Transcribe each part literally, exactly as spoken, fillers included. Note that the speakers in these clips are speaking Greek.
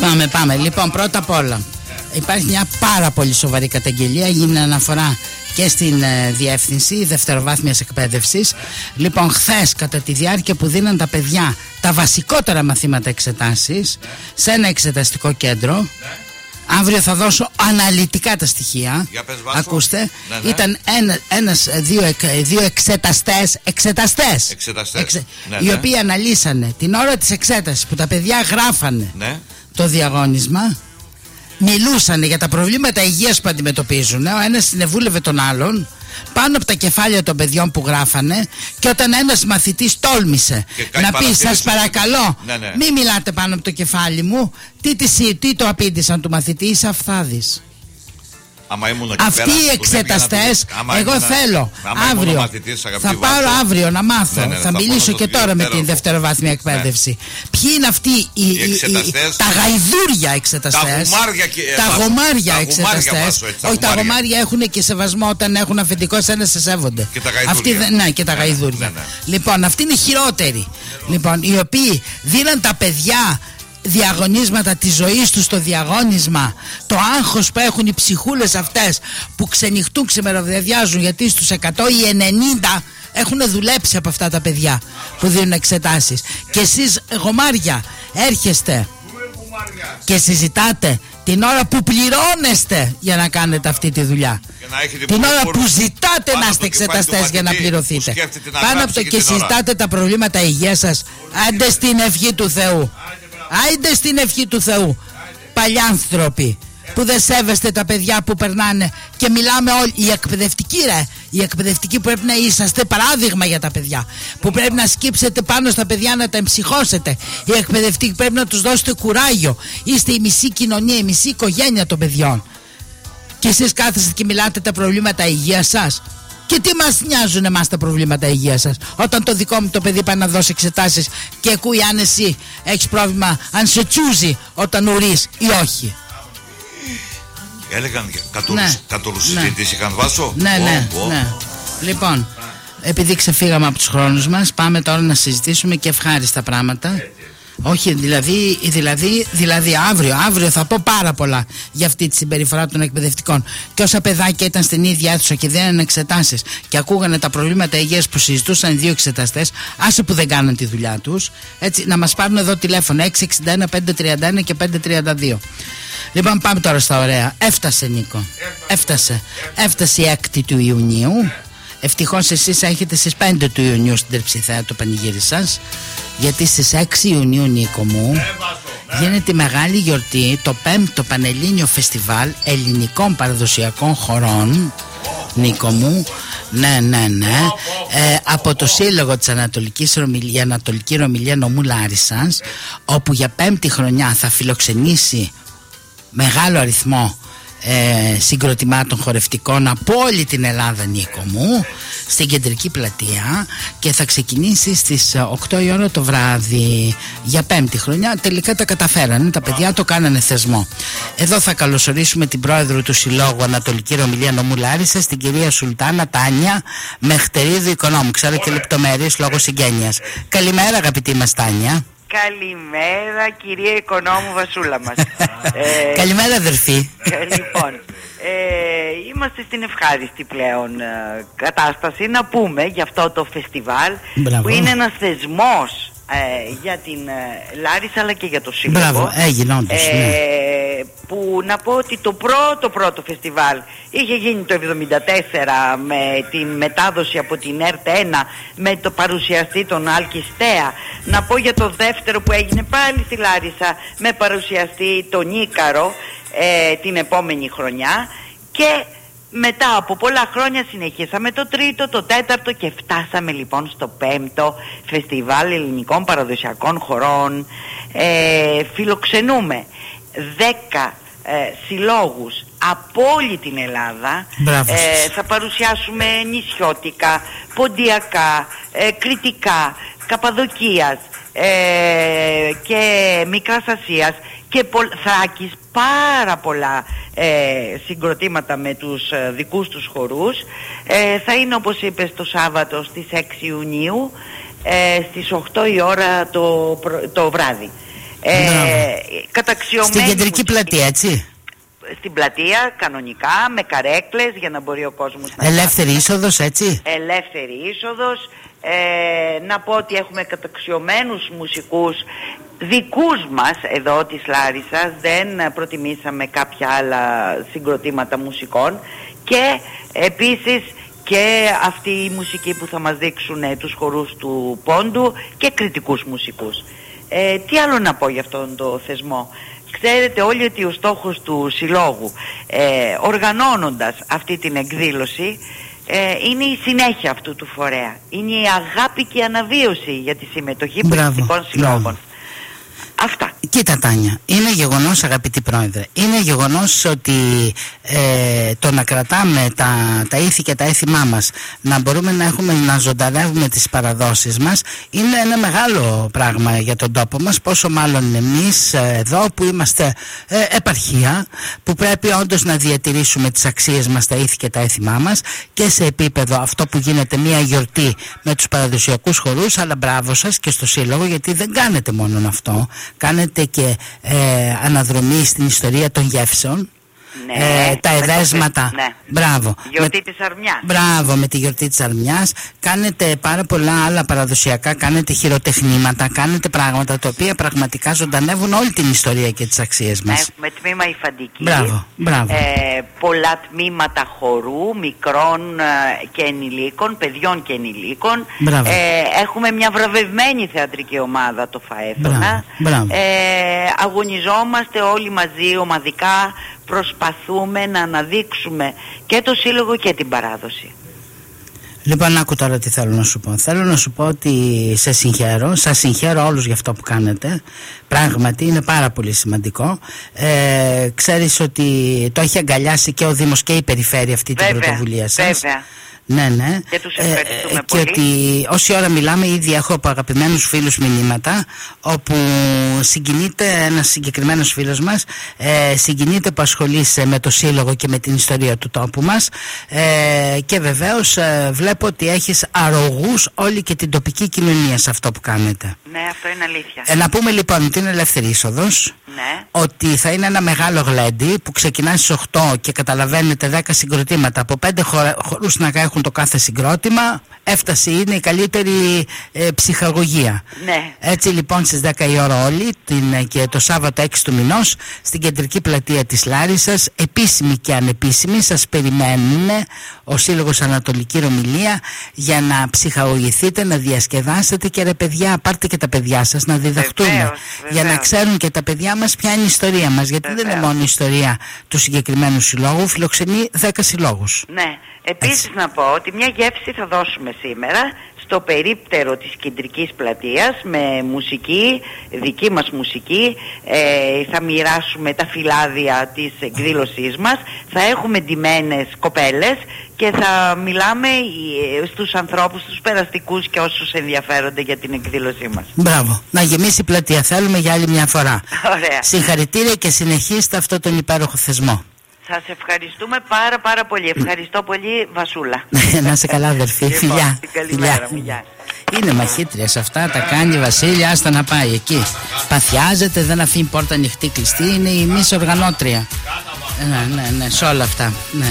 Πάμε, πάμε. Λοιπόν, πρώτα απ' όλα, υπάρχει μια πάρα πολύ σοβαρή καταγγελία. Έγινε αναφορά και στην ε, διεύθυνση δευτεροβάθμιας εκπαίδευσης. Λοιπόν, χθες, κατά τη διάρκεια που δίναν τα παιδιά τα βασικότερα μαθήματα εξετάσεις σε ένα εξεταστικό κέντρο, αύριο θα δώσω αναλυτικά τα στοιχεία. Πες, ακούστε, ναι, ναι. Ήταν ένα, ένας, δύο, δύο εξεταστές, εξεταστές, εξεταστές εξε, ναι, οι ναι. οποίοι αναλύσανε την ώρα της εξέτασης που τα παιδιά γράφανε ναι. το διαγώνισμα. Μιλούσαν για τα προβλήματα υγείας που αντιμετωπίζουν. Ο ένας συνεβούλευε τον άλλον πάνω από τα κεφάλια των παιδιών που γράφανε. Και όταν ένας μαθητής τόλμησε να πει, σας παρακαλώ, ναι, ναι. μην μιλάτε πάνω από το κεφάλι μου, τι, τι, τι το απήντησαν του μαθητή? Είσαι αυθάδης. Αυτοί οι εξεταστές, εγώ ήμουν, θέλω αύριο, μαθητής, θα πάρω βάση. αύριο να μάθω, ναι, ναι, θα, θα μιλήσω και τώρα με την δευτεροβάθμια εκπαίδευση. Ναι. Ποιοι είναι αυτοί οι, οι, οι, οι τα γαϊδούρια εξεταστές, τα γομάρια, και, τα βάσο, γομάρια τα εξεταστές. Γομάρια, βάσο, έτσι, τα όχι, γομάρια. τα γομάρια έχουν και σεβασμό όταν έχουν αφεντικό ένα, σε σέβονται. Και τα γαϊδούρια. Αυτοί, ναι, και τα ναι, γαϊδούρια. Ναι, ναι. Λοιπόν, αυτοί είναι οι χειρότεροι. Λοιπόν, οι οποίοι δίναν τα παιδιά διαγωνίσματα της ζωής τους στο διαγώνισμα, το άγχος που έχουν οι ψυχούλες αυτές που ξενυχτούν, ξεμεροβδιάζουν, γιατί στους εκατό ή ενενήντα έχουν δουλέψει από αυτά τα παιδιά που δίνουν εξετάσεις. Και εσείς γομάρια έρχεστε και συζητάτε την ώρα που πληρώνεστε για να κάνετε αυτή τη δουλειά, την ώρα που ζητάτε να είστε εξεταστές για να πληρωθείτε, πάνω από το και συζητάτε τα προβλήματα υγείας σας. Άντε στην ευχή του Θεού, άιντε στην ευχή του Θεού, παλιάνθρωποι που δεν σέβεστε τα παιδιά που περνάνε. Και μιλάμε όλοι, οι εκπαιδευτικοί ρε, οι εκπαιδευτικοί που πρέπει να είσαστε παράδειγμα για τα παιδιά, που πρέπει να σκύψετε πάνω στα παιδιά, να τα εμψυχώσετε. Οι εκπαιδευτικοί πρέπει να τους δώσετε κουράγιο. Είστε η μισή κοινωνία, η μισή οικογένεια των παιδιών. Και εσείς κάθεστε και μιλάτε τα προβλήματα υγείας σας. Και τι μας νοιάζουν εμάς τα προβλήματα υγείας σας, όταν το δικό μου το παιδί πάει να δώσει εξετάσεις και ακούει αν εσύ έχεις πρόβλημα, αν σε τσούζει όταν ουρείς ή όχι. Έλεγαν κατορούς συζήτηση, είχαν Βάσο. Ναι, ναι, ναι. Λοιπόν, επειδή ξεφύγαμε από τους χρόνους μας, πάμε τώρα να συζητήσουμε και ευχάριστα πράγματα. Όχι, δηλαδή, δηλαδή, δηλαδή αύριο, αύριο θα πω πάρα πολλά για αυτή τη συμπεριφορά των εκπαιδευτικών. Και όσα παιδάκια ήταν στην ίδια αίθουσα και δίνανε εξετάσεις και ακούγανε τα προβλήματα υγείας που συζητούσαν οι δύο εξεταστές, άσε που δεν κάναν τη δουλειά τους, έτσι, να μας πάρουν εδώ τηλέφωνο έξι εξήντα ένα πεντακόσια τριάντα ένα και πεντακόσια τριάντα δύο. Λοιπόν, πάμε τώρα στα ωραία. Έφτασε, Νίκο. Έφτασε. Έφτασε η έκτη του Ιουνίου. Ευτυχώς εσείς έχετε στις πέντε του Ιουνίου στην Τερψιθέα το πανηγύρι σας, γιατί στις έξι Ιουνίου, Νίκο μου, γίνεται η μεγάλη γιορτή, το πέμπτο Πανελλήνιο Φεστιβάλ Ελληνικών Παραδοσιακών Χωρών, Νίκο μου, ναι, ναι, ναι, ε, από το Σύλλογο της Ανατολικής Ρωμιλία, Ανατολική Ρωμιλία Νομού Λάρισσας, όπου για πέμπτη χρονιά θα φιλοξενήσει μεγάλο αριθμό Ε, συγκροτημάτων χορευτικών από όλη την Ελλάδα, Νίκο μου, στην κεντρική πλατεία, και θα ξεκινήσει στις οκτώ η ώρα το βράδυ για πέμπτη χρονιά. Τελικά τα καταφέρανε, τα παιδιά το κάνανε θεσμό. Εδώ θα καλωσορίσουμε την πρόεδρο του Συλλόγου Ανατολική Ρωμιλία Νομού Λάρισσας, την κυρία Σουλτάνα Τάνια Μεχτερίδου Οικονόμου. Ξέρω και λεπτομέρειες λόγω συγγένειας. Καλημέρα, αγαπητή μας Τάνια. Καλημέρα, κυρία Οικονόμου Βασούλα μας. ε, Καλημέρα, αδερφή. Λοιπόν, ε, είμαστε στην ευχάριστη πλέον ε, κατάσταση να πούμε για αυτό το φεστιβάλ. Μπράβο. Που είναι ένας θεσμός ε, για την ε, Λάρισα αλλά και για το Σύλλογο. Μπράβο, έγινε όντως, ε, ναι. Που να πω ότι το πρώτο πρώτο φεστιβάλ είχε γίνει το εβδομήντα τέσσερα με την μετάδοση από την ΕΡΤ ένα με το παρουσιαστή τον Άλκη Στέα. Να πω για το δεύτερο που έγινε πάλι στη Λάρισα με παρουσιαστή τον Ίκαρο ε, την επόμενη χρονιά. Και μετά από πολλά χρόνια συνεχίσαμε το τρίτο, το τέταρτο και φτάσαμε λοιπόν στο πέμπτο Φεστιβάλ Ελληνικών Παραδοσιακών Χωρών. ε, Φιλοξενούμε δέκα ε, συλλόγους από όλη την Ελλάδα. ε, Θα παρουσιάσουμε νησιώτικα, ποντιακά, ε, κρητικά, Καπαδοκίας ε, και Μικράς Ασίας και Πολ, Θράκης, πάρα πολλά ε, συγκροτήματα με τους ε, δικούς τους χορούς. ε, Θα είναι, όπως είπες, το Σάββατο στις έξι Ιουνίου ε, στις οκτώ η ώρα το, το βράδυ. Ε, καταξιωμένη στην κεντρική μουσική. Πλατεία, έτσι. Στην πλατεία, κανονικά, με καρέκλες για να μπορεί ο κόσμος να... Ελεύθερη είσοδος, έτσι. Ελεύθερη είσοδος. Ε, να πω ότι έχουμε καταξιωμένους μουσικούς δικούς μας εδώ της Λάρισσας, δεν προτιμήσαμε κάποια άλλα συγκροτήματα μουσικών, και επίσης και αυτή η μουσική που θα μας δείξουν ε, τους χορούς του Πόντου και κριτικούς μουσικούς. Ε, τι άλλο να πω για αυτόν τον θεσμό? Ξέρετε όλοι ότι ο στόχος του συλλόγου, ε, οργανώνοντας αυτή την εκδήλωση, ε, είναι η συνέχεια αυτού του φορέα. Είναι η αγάπη και η αναβίωση για τη συμμετοχή πολιτικών συλλόγων. Αυτά. Κοίτα Τάνια, είναι γεγονός, αγαπητή πρόεδρε, είναι γεγονός ότι ε, το να κρατάμε τα, τα ήθη και τα έθιμά μας, να μπορούμε να έχουμε, να ζωντανεύουμε τις παραδόσεις μας, είναι ένα μεγάλο πράγμα για τον τόπο μας, πόσο μάλλον εμείς εδώ που είμαστε ε, επαρχία, που πρέπει όντως να διατηρήσουμε τις αξίες μας, τα ήθη και τα έθιμά μας, και σε επίπεδο αυτό που γίνεται μια γιορτή με τους παραδοσιακούς χορούς. Αλλά μπράβο σας και στο Σύλλογο, γιατί δεν κάνετε μόνο αυτό, κάνετε και ε, αναδρομή στην ιστορία των γεύσεων. Ναι, ε, τα εδέσματα. Ναι. Μπράβο. Γιορτή με, της Αρμιάς. Μπράβο, με τη γιορτή της Αρμιάς. Κάνετε πάρα πολλά άλλα παραδοσιακά, κάνετε χειροτεχνήματα, κάνετε πράγματα τα οποία πραγματικά ζωντανεύουν όλη την ιστορία και τις αξίες μας. Έχουμε τμήμα υφαντική. Μπράβο, μπράβο. Ε, πολλά τμήματα χορού, μικρών ε, και ενηλίκων, παιδιών και ενηλίκων. Ε, έχουμε μια βραβευμένη θεατρική ομάδα, το Φαέφωνα. Ε, αγωνιζόμαστε όλοι μαζί, ομαδικά. Προσπαθούμε να αναδείξουμε και το Σύλλογο και την παράδοση. Λοιπόν, άκου τώρα τι θέλω να σου πω. Θέλω να σου πω ότι σε συγχαίρω, σας συγχαίρω όλους για αυτό που κάνετε. Πράγματι είναι πάρα πολύ σημαντικό. Ε, ξέρεις ότι το έχει αγκαλιάσει και ο Δήμος και η Περιφέρεια αυτή την πρωτοβουλία σας. Βέβαια. Ναι, ναι. Και τους ευχαριστούμε ε, πολύ. Και ότι όση ώρα μιλάμε, ήδη έχω από αγαπημένους φίλους μηνύματα, όπου συγκινείται ένας συγκεκριμένος φίλος μας, ε, συγκινείται που ασχολείσαι με το Σύλλογο και με την ιστορία του τόπου μας, ε, και βεβαίως ε, βλέπω ότι έχεις αρρωγούς όλη και την τοπική κοινωνία σε αυτό που κάνετε. Ναι, αυτό είναι αλήθεια. Ε, να πούμε λοιπόν ότι είναι ελεύθερη είσοδος, ναι. ότι θα είναι ένα μεγάλο γλέντι που ξεκινάει στις οκτώ και καταλαβαίνετε δέκα συγκροτήματα από πέντε χορούς να έχουν το κάθε συγκρότημα. Έφτασε, είναι η καλύτερη ε, ψυχαγωγία. Ναι. Έτσι λοιπόν στις δέκα η ώρα όλοι την, και το Σάββατο έξι του μηνός στην κεντρική πλατεία της Λάρισσας, επίσημη και ανεπίσημη, σας περιμένουν ο Σύλλογος Ανατολική Ρωμιλία για να ψυχαγωγηθείτε, να διασκεδάσετε, και ρε παιδιά, πάρτε και τα παιδιά σας να διδαχτούν, βεβαίως, για βεβαίως. να ξέρουν και τα παιδιά μας ποια είναι η ιστορία μας, γιατί βεβαίως. Δεν είναι μόνο η ιστορία του συγκεκριμένου συλλόγου, φιλοξενεί δέκα συλλόγους. Ναι. Επίσης να πω ότι μια γεύση θα δώσουμε σήμερα στο περίπτερο της κεντρικής πλατείας με μουσική, δική μας μουσική. ε, θα μοιράσουμε τα φυλάδια της εκδήλωσής μας, θα έχουμε ντυμένες κοπέλες και θα μιλάμε ε, στους ανθρώπους, στους περαστικούς και όσους ενδιαφέρονται για την εκδήλωσή μας. Μπράβο, να γεμίσει η πλατεία θέλουμε για άλλη μια φορά. Ωραία. Συγχαρητήρια και συνεχίστε αυτό τον υπέροχο θεσμό. Σας ευχαριστούμε πάρα πάρα πολύ. Ευχαριστώ πολύ, Βασούλα. Να είσαι καλά, αδερφή. Φιλιά. Καλημέρα μου, γεια. Είναι μαχήτριας αυτά, τα κάνει η Βασίλεια, άστα να πάει εκεί. Παθιάζεται, δεν αφήνει πόρτα ανοιχτή κλειστή, είναι η μισ οργανώτρια. Ναι, ναι, ναι, σε όλα αυτά. Ναι.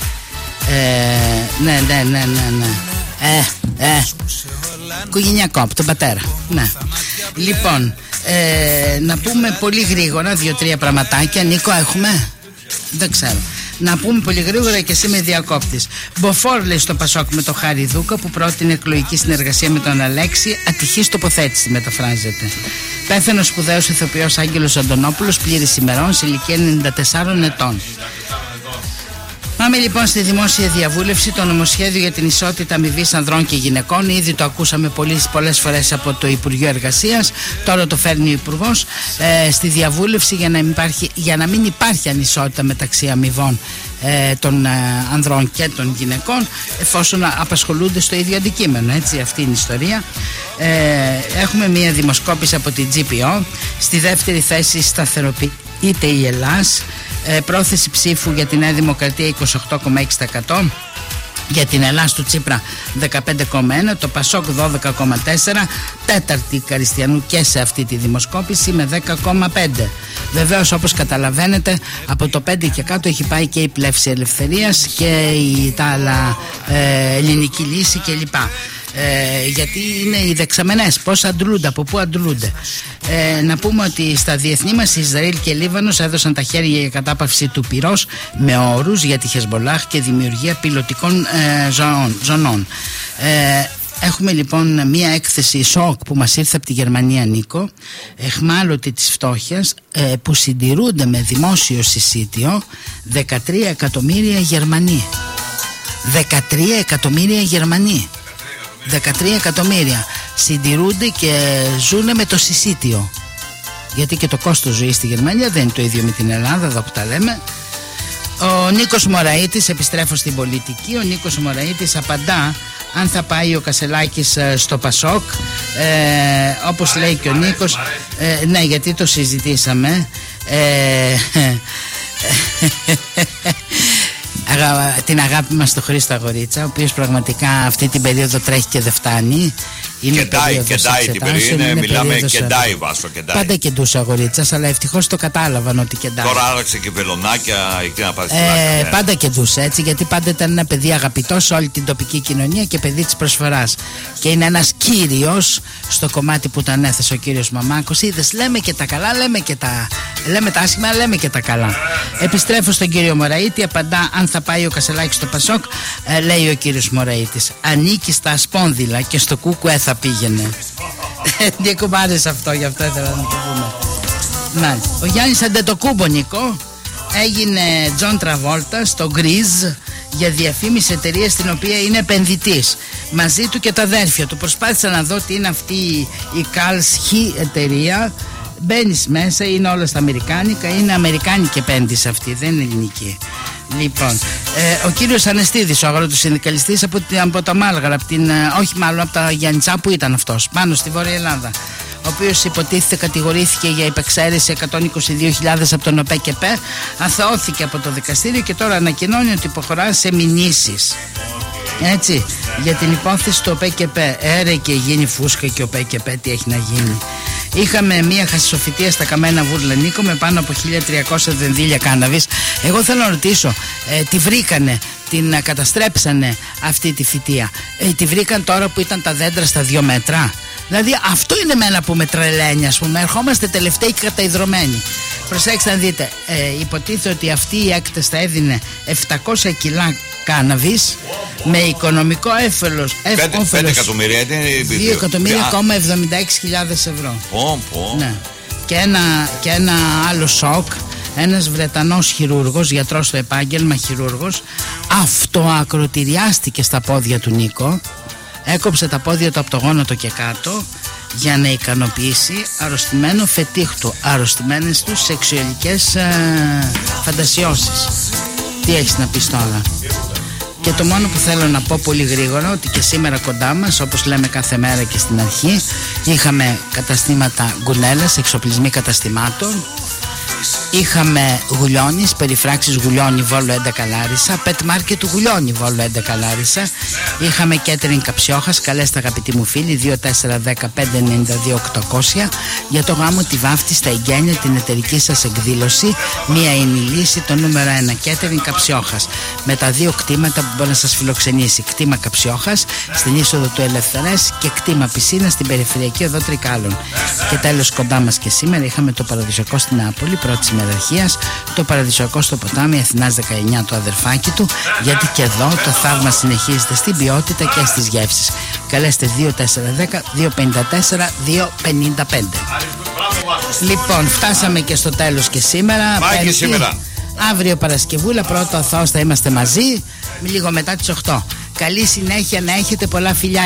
Ε, ναι, ναι, ναι, ναι, ναι. Ε, ε. Οικογενειακό, από τον πατέρα. Ναι. Λοιπόν, ε, να πούμε πολύ γρήγορα δύο-τρία πραγματάκια. Νίκο, έχουμε? Δεν ξέρω. Να πούμε πολύ γρήγορα και εσύ με διακόπτης. Μποφόρ λέει στο Πασόκ με το Χάρη Δούκα που πρότεινε εκλογική συνεργασία με τον Αλέξη. Ατυχής τοποθέτηση μεταφράζεται. Πέθανε ο σπουδαίος ηθοποιός Άγγελος Αντωνόπουλος, πλήρης ημερών, σε ηλικία ενενήντα τεσσάρων ετών. Πάμε λοιπόν στη δημόσια διαβούλευση το νομοσχέδιο για την ισότητα αμοιβής ανδρών και γυναικών. Ήδη το ακούσαμε πολλές, πολλές φορές από το Υπουργείο Εργασίας. Τώρα το φέρνει ο Υπουργός ε, στη διαβούλευση για να, υπάρχει, για να μην υπάρχει ανισότητα μεταξύ αμοιβών ε, των ε, ανδρών και των γυναικών, εφόσον απασχολούνται στο ίδιο αντικείμενο. Έτσι, αυτή είναι η ιστορία. Ε, έχουμε μία δημοσκόπηση από την τζι πι ο. Στη δεύτερη θέση σταθεροποιείται η Ελλάς. Ε, πρόθεση ψήφου για τη Νέα Δημοκρατία είκοσι οκτώ κόμμα έξι τοις εκατό. Για την Ελλάς του Τσίπρα δεκαπέντε κόμμα ένα, το Πασόκ δώδεκα κόμμα τέσσερα, τέταρτη Καριστιανού και σε αυτή τη δημοσκόπηση με δέκα κόμμα πέντε. Βεβαίως, όπως καταλαβαίνετε, από το πέντε και κάτω έχει πάει και η Πλεύση Ελευθερίας και η, τα άλλα ε, Ελληνική Λύση κλπ. Ε, γιατί είναι οι δεξαμενές, πώς αντλούνται, από πού αντλούνται. Ε, να πούμε ότι στα διεθνή μας Ισραήλ και Λίβανος έδωσαν τα χέρια για κατάπαυση του πυρός με όρους για τη Χεσμολάχ και δημιουργία πιλωτικών ε, ζωνών. Ε, Έχουμε λοιπόν μία έκθεση σοκ που μας ήρθε από τη Γερμανία, Νίκο, εχμάλωτη της φτώχειας, ε, που συντηρούνται με δημόσιο συσίτιο δεκατρία εκατομμύρια Γερμανοί. δεκατρία εκατομμύρια Γερμανοί. δεκατρία εκατομμύρια συντηρούνται και ζουν με το συσίτιο. Γιατί και το κόστος ζωής στη Γερμανία δεν είναι το ίδιο με την Ελλάδα, εδώ που τα λέμε. Ο Νίκος Μωραΐτης, επιστρέφω στην πολιτική, ο Νίκος Μωραΐτης απαντά αν θα πάει ο Κασελάκης στο Πασόκ, ε, όπως λέει και ο Νίκος, ε, ναι, γιατί το συζητήσαμε, ε, την αγάπη μας στο Χρήστο Αγορίτσα, ο οποίος πραγματικά αυτή την περίοδο τρέχει και δεν φτάνει. Είναι κεντάει, κεντάει την περίοδο, είναι, μιλάμε κεντάει Βάσο, κεντάει. Πάντα κεντούσε Αγορίτσας, αλλά ευτυχώς το κατάλαβαν ότι κεντάει. Τώρα άλλαξε και βελονάκια, εκεί να πάει στην ε, ναι. Πάντα κεντούσε έτσι, γιατί πάντα ήταν ένα παιδί αγαπητό σε όλη την τοπική κοινωνία και παιδί της προσφοράς. Και είναι ένας κύριος στο κομμάτι που τον έθεσε ο κύριος Μαμάκος. Είδες, λέμε και τα καλά, λέμε και τα, λέμε τα άσχημα, λέμε και τα καλά. Επιστρέφω στον κύριο Μωραΐτη, απαντά αν θα πάει ο Κασελάκης στο Πασόκ, ε, λέει ο κύριος Μωραΐτης. Ανήκει στα Ασπόνδυλα και στο Κούκουε θα πήγαινε. Νίκο, μ' άρεσε αυτό, γι' αυτό ήθελα να το πούμε. Μάλιστα. Ο Γιάννης Αντετοκούμπο, Νίκο, έγινε Τζον Τραβόλτα στο Grease για διαφήμιση εταιρεία στην οποία είναι επενδυτής. Μαζί του και τα αδέρφια του. Προσπάθησα να δω τι είναι αυτή η Carl's εταιρεία. Μπαίνεις μέσα, είναι όλα στα αμερικάνικα, είναι αμερικάνικη επένδυση αυτή, δεν είναι ελληνική. Λοιπόν, ε, ο κύριος Ανεστίδης, ο αγροτοσυνδικαλιστής από, από τα Μάλγαρα, από την, όχι μάλλον από τα Γιάννητσά που ήταν αυτός, πάνω στη Βόρεια Ελλάδα, ο οποίος υποτίθεται κατηγορήθηκε για υπεξαίρεση εκατόν είκοσι δύο χιλιάδες από τον ΟΠΕΚΕΠΕ, αθωώθηκε από το δικαστήριο και τώρα ανακοινώνει ότι υποχωρά σε μηνύσεις. Έτσι, για την υπόθεση του ΟΠΕΚΕΠΕ. Έρε και γίνει φούσκα και ο ΟΠΕΚΕΠΕ, τι έχει να γίνει. Είχαμε μια χασισοφυτεία στα Καμένα Βούρλα, Νίκο, με πάνω από χίλια τριακόσια δενδύλια κάναβης. Εγώ θέλω να ρωτήσω, ε, τη βρήκανε, την καταστρέψανε αυτή τη φυτεία, ε, τη βρήκαν τώρα που ήταν τα δέντρα στα δύο μέτρα? Δηλαδή αυτό είναι εμένα που με τρελαίνει, ας πούμε. Ερχόμαστε τελευταίοι και καταϊδρωμένοι. Προσέξτε να δείτε, ε, υποτίθεται ότι αυτή η έκταση θα έδινε επτακόσια κιλά κάναβης με οικονομικό έφελος, πέντε εκατομμύρια δύο εκατομμύρια εβδομήντα έξι χιλιάδες ευρώ. Πω, πω. Ναι. Και, ένα, και ένα άλλο σοκ. Ένας Βρετανός χειρούργος, γιατρός στο επάγγελμα, χειρούργος, αυτοακροτηριάστηκε στα πόδια του, Νίκο. Έκοψε τα πόδια του από το γόνατο και κάτω για να ικανοποιήσει αρρωστημένο φετίχ του, αρρωστημένες του σεξουαλικές ε, φαντασιώσεις. Τι έχεις να πεις τώρα? Και το μόνο που θέλω να πω πολύ γρήγορα, ότι και σήμερα κοντά μας, όπως λέμε κάθε μέρα και στην αρχή, είχαμε καταστήματα Γκουνέλας, εξοπλισμοί καταστημάτων. Είχαμε Γουλιώνης, περιφράξεις Γουλιώνη Βόλο έντεκα Λάρισα, Pet Market του Γουλιώνη Βόλο έντεκα Λάρισα. Είχαμε Catering Καψιόχας, καλέστε αγαπητοί μου φίλοι, δύο τέσσερα ένα πέντε εννιά δύο οκτακόσια για το γάμο, τη βάφτιση, τα εγγένεια, την εταιρική σας εκδήλωση. Μία είναι η λύση, το νούμερο ένα, Catering Καψιόχας, με τα δύο κτήματα που μπορεί να σας φιλοξενήσει. Κτήμα Καψιόχας στην είσοδο του Ελευθερές και κτήμα Πισίνα στην περιφερειακή οδό Τρικάλων. Και τέλος, κοντά μας και σήμερα είχαμε το παραδοσιακό στην Νεάπολη, πρώτης ημεραρχίας, το παραδοσιακό στο ποτάμι Αθηνάς δεκαεννιά, το αδερφάκι του, γιατί και εδώ το θαύμα συνεχίζεται στην ποιότητα και στις γεύσεις. Καλέστε δύο τέσσερα ένα μηδέν δύο πέντε τέσσερα δύο πέντε πέντε. Λοιπόν, φτάσαμε και στο τέλος και σήμερα. Πάει και σήμερα. Αύριο Παρασκευούλα, πρώτο Αθώος θα είμαστε μαζί, λίγο μετά τις οκτώ. Καλή συνέχεια να έχετε, πολλά φιλιά.